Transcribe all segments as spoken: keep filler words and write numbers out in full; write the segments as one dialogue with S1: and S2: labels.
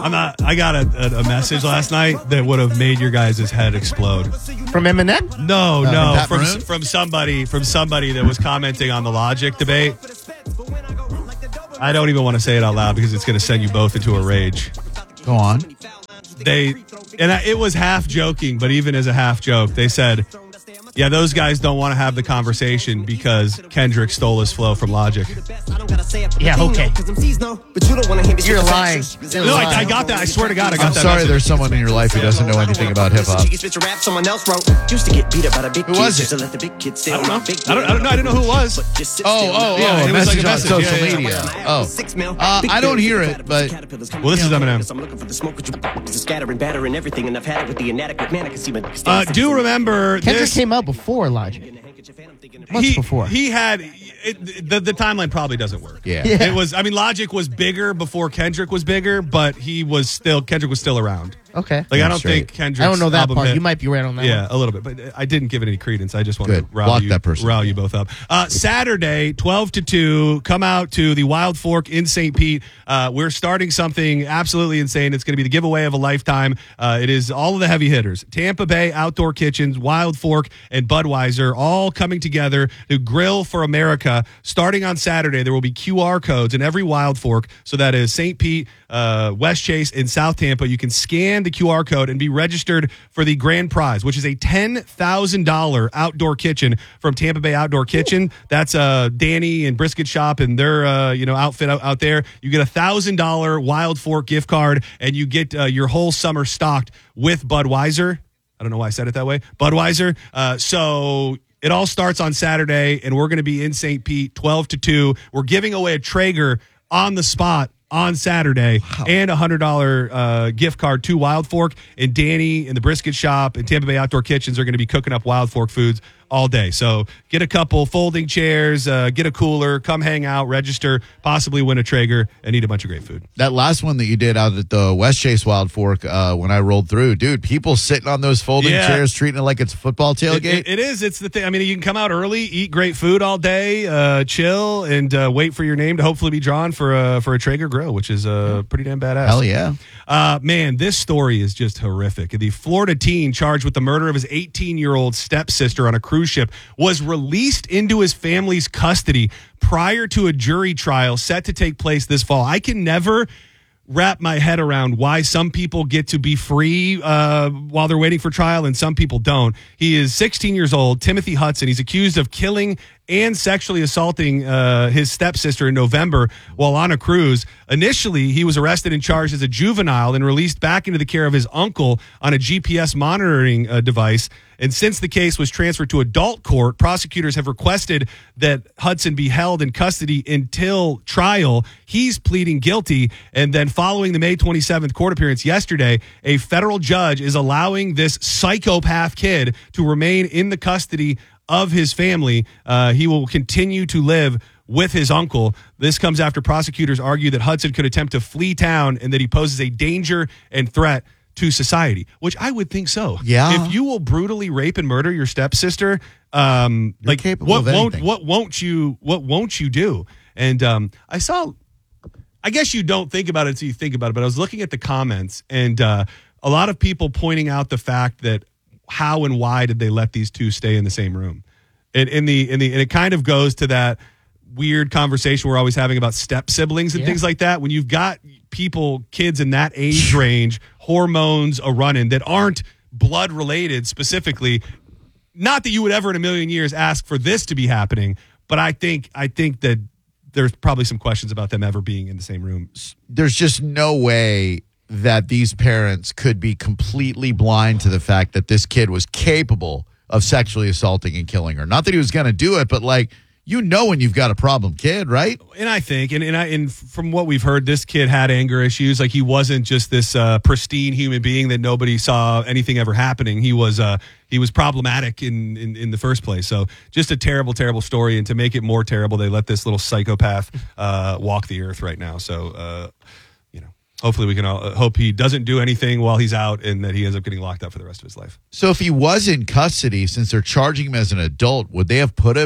S1: I'm not. I got a, a, a message last night that would have made your guys' head explode.
S2: From Eminem?
S1: No,
S3: Uh,
S1: no,
S3: from
S1: from
S3: Pat
S1: from somebody from somebody that was commenting on the Logic debate. I don't even want to say it out loud because it's going to send you both into a rage.
S3: Go on.
S1: They and I, it was half joking, but even as a half joke, they said, "Yeah, those guys don't want to have the conversation because Kendrick stole his flow from Logic."
S2: Yeah, okay. You're lying. You're
S1: No, I,
S2: lying.
S1: I got that. I swear to God, I got
S3: I'm
S1: that.
S3: sorry
S1: message.
S3: there's someone in your life who doesn't know anything about hip hop. Who was it?
S1: I don't know. I don't, I don't know. I didn't know who it was.
S3: Oh, oh,
S1: Yeah,
S3: oh,
S1: it
S3: a
S1: was like
S3: message
S1: a
S3: on
S1: message.
S3: social
S1: Yeah, yeah,
S3: media.
S1: yeah.
S3: Oh. Uh, I don't hear it, but...
S1: Well, this is Eminem. Uh, do remember
S2: Kendrick
S1: this?
S2: came out before Logic. Much
S1: he,
S2: before.
S1: He had it, the the timeline probably doesn't work.
S3: Yeah.
S2: Yeah.
S1: It was. I mean, Logic was bigger before Kendrick was bigger, but he was still Kendrick was still around.
S2: Okay.
S1: Like
S3: Yeah,
S1: I don't
S3: straight.
S1: think Kendrick's
S2: I don't know that
S1: album
S2: part.
S1: hit-
S2: You might be right on that
S1: Yeah,
S2: one.
S1: a little bit, but I didn't give it any credence. I just want
S3: Good.
S1: to rile
S3: Block
S1: you,
S3: that person.
S1: rile you both up. Uh, Saturday, twelve to two, come out to the Wild Fork in Saint Pete. Uh, we're starting something absolutely insane. It's going to be the giveaway of a lifetime. Uh, it is all of the heavy hitters: Tampa Bay Outdoor Kitchens, Wild Fork, and Budweiser, all coming together to grill for America. Starting on Saturday, there will be Q R codes in every Wild Fork. So that is Saint Pete, uh, West Chase, and South Tampa. You can scan the Q R code and be registered for the grand prize, which is a ten thousand dollars outdoor kitchen from Tampa Bay Outdoor Kitchen. That's uh, Danny and Brisket Shop and their uh, you know outfit out, out there. You get a one thousand dollars Wild Fork gift card, and you get uh, your whole summer stocked with Budweiser. I don't know why I said it that way. Budweiser. Uh, so... It all starts on Saturday, and we're going to be in Saint Pete, twelve to two. We're giving away a Traeger on the spot on Saturday wow. and a one hundred dollars uh, gift card to Wild Fork. And Danny and the Brisket Shop and Tampa Bay Outdoor Kitchens are going to be cooking up Wild Fork foods all day. So get a couple folding chairs, uh, get a cooler, come hang out, register, possibly win a Traeger, and eat a bunch of great food.
S3: That last one that you did out at the West Chase Wild Fork uh, when I rolled through, dude, people sitting on those folding
S1: Yeah.
S3: chairs treating it like it's a football tailgate.
S1: It, it, it is. It's the thing. I mean, you can come out early, eat great food all day, uh, chill, and uh, wait for your name to hopefully be drawn for a, for a Traeger grill, which is uh, pretty damn badass.
S3: Hell yeah.
S1: Uh, man, this story is just horrific. The Florida teen charged with the murder of his eighteen-year-old stepsister on a cruise ship was released into his family's custody prior to a jury trial set to take place this fall. I can never wrap my head around why some people get to be free uh, while they're waiting for trial and some people don't. He is sixteen years old, Timothy Hudson. He's accused of killing and sexually assaulting uh, his stepsister in November while on a cruise. Initially, he was arrested and charged as a juvenile and released back into the care of his uncle on a G P S monitoring uh, device. And since the case was transferred to adult court, prosecutors have requested that Hudson be held in custody until trial. He's pleading guilty. And then following the May twenty-seventh court appearance yesterday, a federal judge is allowing this psychopath kid to remain in the custody of his family. Uh, he will continue to live with his uncle. This comes after prosecutors argue that Hudson could attempt to flee town and that he poses a danger and threat to society, which I would think so.
S3: Yeah.
S1: If you will brutally rape and murder your stepsister, um,
S3: You're
S1: like
S3: capable
S1: what
S3: of
S1: won't
S3: anything.
S1: what won't you what won't you do? And um, I saw. I guess you don't think about it until you think about it. But I was looking at the comments, and uh, a lot of people pointing out the fact that how and why did they let these two stay in the same room? And in the in the and it kind of goes to that weird conversation we're always having about step siblings and
S2: Yeah.
S1: things like that. When you've got people, kids in that age range, hormones a running that aren't blood related specifically. Not that you would ever in a million years ask for this to be happening, but I think I think that there's probably some questions about them ever being in the same room.
S3: There's just no way that these parents could be completely blind to the fact that this kid was capable of sexually assaulting and killing her. Not that he was going to do it, but like, you know when you've got a problem kid, right?
S1: And I think, and and, I, and from what we've heard, this kid had anger issues. Like he wasn't just this uh, pristine human being that nobody saw anything ever happening. He was uh, he was problematic in, in in the first place. So just a terrible, terrible story. And to make it more terrible, they let this little psychopath uh, walk the earth right now. So uh, you know, hopefully we can all uh, hope he doesn't do anything while he's out and that he ends up getting locked up for the rest of his life.
S3: So if he was in custody, since they're charging him as an adult, would they have put him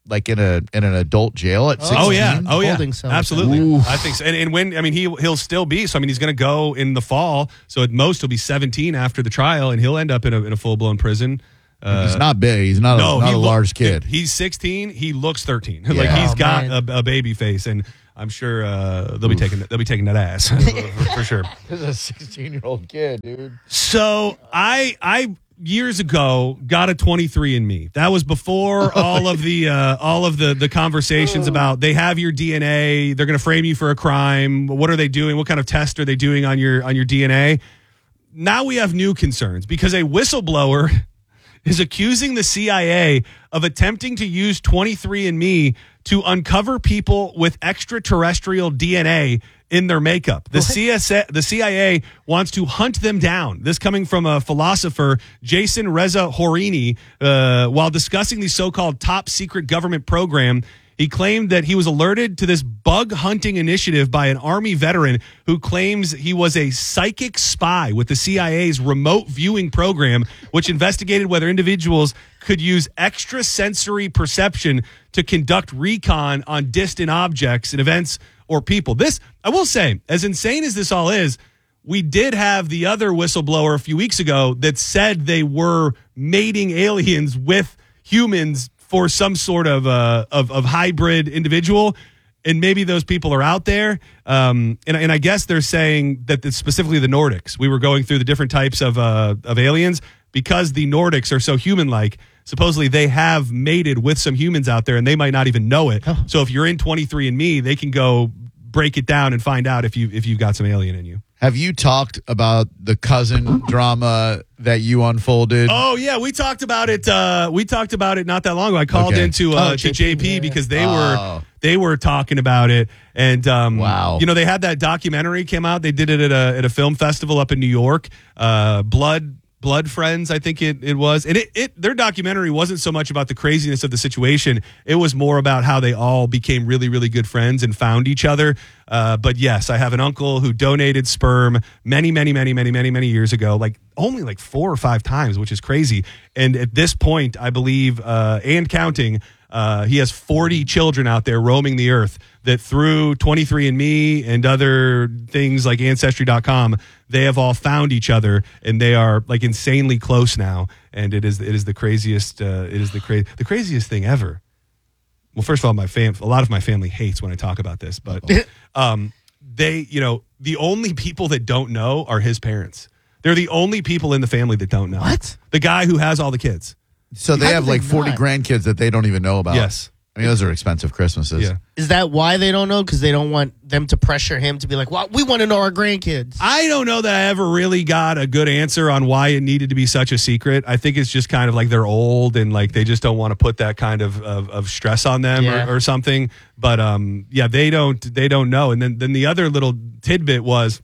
S3: like in a in an adult jail at sixteen?
S1: Oh yeah, oh yeah,
S2: Holding cell.
S1: absolutely.
S3: Ooh.
S1: I think so. And, and when I mean he he'll still be. So I mean he's going to go in the fall. So at most he'll be seventeen after the trial, and he'll end up in a in a full blown prison. Uh,
S3: He's not big. He's not,
S1: no,
S3: a, not
S1: he
S3: a
S1: look-
S3: large kid.
S1: He's sixteen. He looks thirteen.
S3: Yeah.
S1: Like he's
S2: Oh,
S1: got
S2: man.
S1: a, a baby face, and I'm sure uh, they'll be taking they'll be taking that ass for, for sure.
S3: This is a sixteen-year-old kid, dude.
S1: So I I years ago got a twenty-three and me. That was before all of the uh, all of the the conversations about they have your D N A, they're going to frame you for a crime. What are they doing? What kind of test are they doing on your on your D N A? Now we have new concerns because a whistleblower is accusing the C I A of attempting to use twenty-three and me to uncover people with extraterrestrial D N A in their makeup. The C S A, the C I A wants to hunt them down. This coming from a philosopher, Jason Reza Horini, uh, while discussing the so-called top secret government program. He claimed that he was alerted to this bug hunting initiative by an Army veteran who claims he was a psychic spy with the C I A's remote viewing program, which investigated whether individuals could use extrasensory perception to conduct recon on distant objects and events or people. This, I will say, as insane as this all is, we did have the other whistleblower a few weeks ago that said they were mating aliens with humans for some sort of uh, of, of hybrid individual, and maybe those people are out there. Um, and, and I guess they're saying that it's specifically the Nordics. We were going through the different types of uh, of aliens because the Nordics are so human-like. Supposedly they have mated with some humans out there, and they might not even know it.
S2: Oh.
S1: So if you're in twenty-three and me, they can go break it down and find out if you if you've got some alien in you.
S3: Have you talked about the cousin drama that you unfolded?
S1: Oh yeah, we talked about it. Uh, we talked about it not that long ago. I called
S3: Okay.
S1: into uh,
S2: Oh,
S1: to
S2: J P,
S1: J P
S2: yeah, yeah.
S1: because they
S3: Oh.
S1: were they were talking about it, and um,
S3: Wow.
S1: you know they had that documentary came out. They did it at a at a film festival up in New York. Uh, Blood. Blood Friends, I think it, it was. And it, it their documentary wasn't so much about the craziness of the situation. It was more about how they all became really, really good friends and found each other. Uh, but yes, I have an uncle who donated sperm many, many, many, many, many, many years ago, like only like four or five times, which is crazy. And at this point, I believe, uh, and counting, uh, he has forty children out there roaming the earth that through twenty-three and me and other things like Ancestry dot com, they have all found each other, and they are like insanely close now. And it is it is the craziest uh, it is the cra- the craziest thing ever. Well, first of all, my fam a lot of my family hates when I talk about this, but um, they you know the only people that don't know are his parents. They're the only people in the family that don't know.
S2: What?
S1: The guy who has all the kids.
S3: So they
S2: How
S3: have
S2: do they
S3: like forty
S2: not?
S3: grandkids that they don't even know about.
S1: Yes.
S3: I mean, those are expensive Christmases.
S1: Yeah.
S2: Is that why they don't know? Because they don't want them to pressure him to be like, well, we want to know our grandkids.
S1: I don't know that I ever really got a good answer on why it needed to be such a secret. I think it's just kind of like they're old and like they just don't want to put that kind of, of, of stress on them
S2: Yeah.
S1: or, or something. But um, yeah, they don't they don't know. And then then the other little tidbit was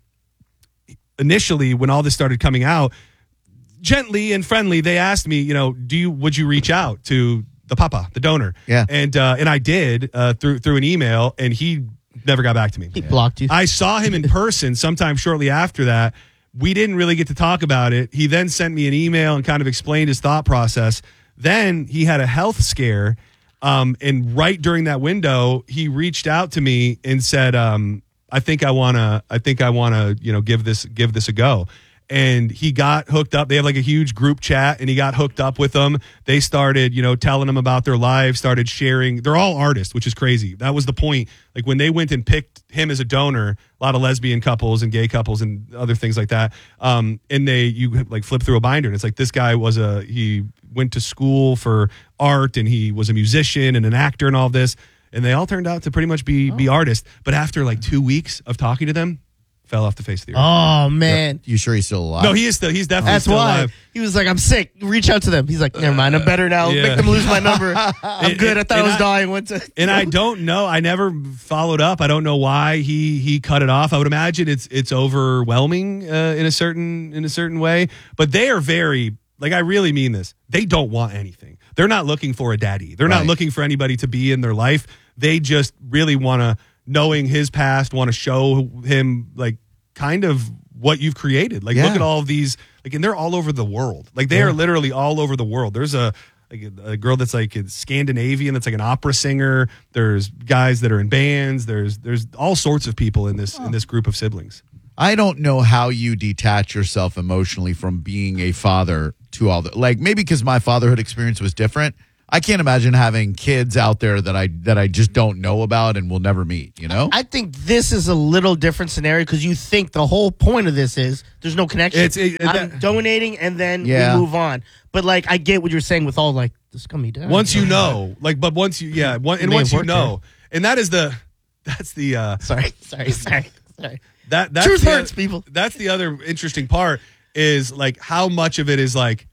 S1: initially when all this started coming out, gently and friendly, they asked me, you know, do you would you reach out to the papa, the donor?
S3: Yeah.
S1: And uh, and I did uh, through through an email, and he never got back to me.
S2: He blocked you.
S1: I saw him in person sometime shortly after that. We didn't really get to talk about it. He then sent me an email and kind of explained his thought process. Then he had a health scare. Um, and right during that window, he reached out to me and said, um, I think I want to, I think I want to, you know, give this, give this a go. And he got hooked up. They have like a huge group chat, and he got hooked up with them. They started, you know, telling him about their lives, started sharing. They're all artists, which is crazy. That was the point. Like when they went and picked him as a donor, a lot of lesbian couples and gay couples and other things like that. Um, and they, you like flip through a binder, and it's like this guy was a, he went to school for art, and he was a musician and an actor and all this. And they all turned out to pretty much be, be artists. But after like two weeks of talking to them, fell off the face of the earth.
S2: Oh, man.
S3: You sure he's still alive?
S1: No, he is still. He's definitely
S2: That's
S1: still
S2: why.
S1: alive.
S2: He was like, I'm sick. Reach out to them. He's like, never mind. I'm better now.
S1: Yeah.
S2: Make them lose my number. I'm
S1: It-
S2: good. I thought I
S1: and
S2: was
S1: I-
S2: dying. Went to
S1: And I don't know. I never followed up. I don't know why he he cut it off. I would imagine it's it's overwhelming uh, in a certain in a certain way. But they are very like I really mean this. They don't want anything. They're not looking for a daddy. They're not
S3: Right.
S1: looking for anybody to be in their life. They just really want to, knowing his past, want to show him like kind of what you've created. Like
S3: Yeah.
S1: look at all of these. Like and they're all over the world. Like they are literally all over the world. There's a like a, a girl that's like Scandinavian, that's like an opera singer. There's guys that are in bands. There's there's all sorts of people in this in this group of siblings.
S3: I don't know how you detach yourself emotionally from being a father to all the, like, maybe because my fatherhood experience was different. I can't imagine having kids out there that I that I just don't know about and will never meet, you know?
S2: I think this is a little different scenario because you think the whole point of this is there's no connection.
S1: It's- it-
S2: I'm
S1: that-
S2: donating and then
S3: Yeah.
S2: we move on. But like, I get what you're saying with all like this scummy dad.
S1: Once you know, like, but once you, yeah, one, and
S2: may
S1: once
S2: have
S1: you
S2: worked
S1: know, and that is the, that's the, uh,
S2: Sorry, sorry, sorry, sorry.
S1: that that's
S2: Truth
S1: the,
S2: hurts, people.
S1: That's the other interesting part is like how much of it is like,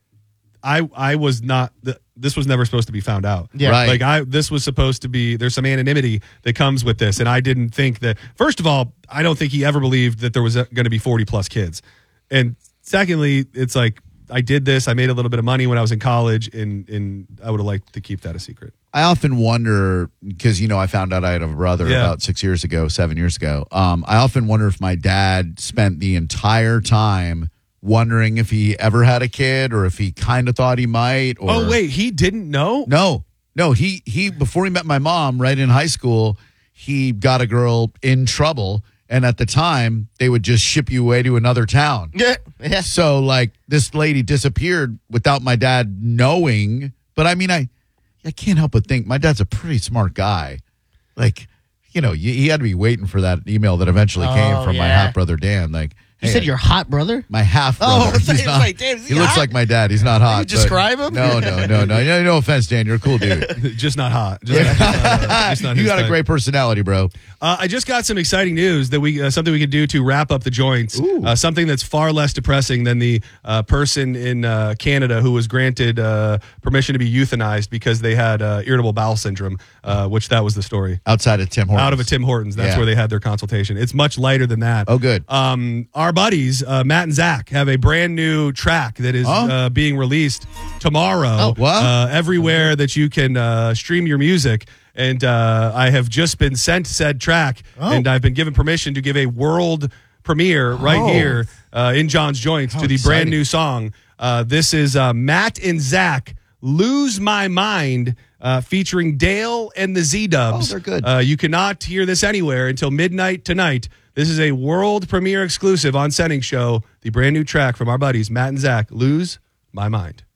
S1: I I was not the, this was never supposed to be found out.
S2: Yeah.
S3: Right.
S1: Like I this was supposed to be there's some anonymity that comes with this, and I didn't think that. First of all, I don't think he ever believed that there was going to be forty plus kids, and secondly, it's like I did this. I made a little bit of money when I was in college, and and I would have liked to keep that a secret.
S3: I often wonder, because, you know, I found out I had a brother
S1: Yeah.
S3: about six years ago, seven years ago. Um, I often wonder if my dad spent the entire time wondering if he ever had a kid or if he kind of thought he might. Or,
S1: Oh wait, he didn't know?
S3: No, no. He, he, before he met my mom right in high school, he got a girl in trouble. And at the time, they would just ship you away to another town.
S2: Yeah, yeah.
S3: So, like, this lady disappeared without my dad knowing. But I mean, I, I can't help but think my dad's a pretty smart guy. Like, you know, he had to be waiting for that email that eventually came
S2: Oh,
S3: from my
S2: yeah.
S3: half brother Dan. Like,
S2: You
S3: hey,
S2: said your hot brother?
S3: my half
S2: Oh,
S3: brother.
S2: I was like, damn, is
S3: he
S2: he
S3: looks
S2: hot?
S3: like my dad. He's not hot.
S2: you
S3: but-
S2: describe him?
S3: No, no, no, no. No, no offense, Dan. You're a cool dude.
S1: Just not hot. Just not, uh, just not
S3: you
S1: his
S3: got a
S1: type.
S3: great personality, bro.
S1: Uh, I just got some exciting news that we uh, something we could do to wrap up the joints. Uh, something that's far less depressing than the uh, person in uh, Canada who was granted uh, permission to be euthanized because they had uh, irritable bowel syndrome, uh, which that was the story.
S3: Outside of Tim Hortons.
S1: Out of a Tim Hortons, that's
S3: Yeah.
S1: where they had their consultation. It's much lighter than that.
S3: Oh, good.
S1: Um, our buddies uh, Matt and Zach have a brand new track that is
S3: Oh.
S1: uh, being released tomorrow.
S3: Oh, what?
S1: Uh, everywhere that you can uh, stream your music. And uh, I have just been sent said track,
S2: Oh.
S1: and I've been given permission to give a world premiere right
S2: Oh.
S1: here uh, in John's Joints
S3: How
S1: to the
S3: exciting.
S1: brand new song. Uh, this is uh, Matt and Zach, Lose My Mind, uh, featuring Dale and the Z-Dubs.
S3: Oh, they're good.
S1: Uh, you cannot hear this anywhere until midnight tonight. This is a world premiere exclusive on Sending Show, the brand new track from our buddies Matt and Zach, Lose My Mind.